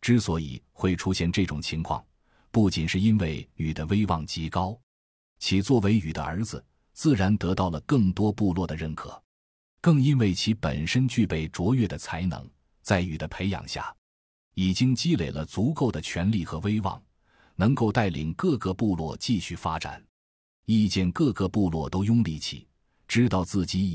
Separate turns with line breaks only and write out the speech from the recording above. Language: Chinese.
之所以会出现这种情况，不仅是因为禹的威望极高，其作为禹的儿子，自然得到了更多部落的认可，更因为其本身具备卓越的才能，在禹的培养下，已经积累了足够的权力和威望，能够带领各个部落继续发展。意见各个部落都拥立起，知道自己